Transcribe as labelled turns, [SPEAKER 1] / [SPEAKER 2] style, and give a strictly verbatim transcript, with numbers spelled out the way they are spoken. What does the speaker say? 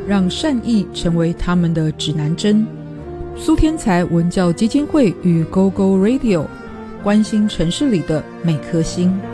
[SPEAKER 1] 让善意成为他们的指南针。苏天才文教基金会与 Go Go Radio 关心城市里的每颗心。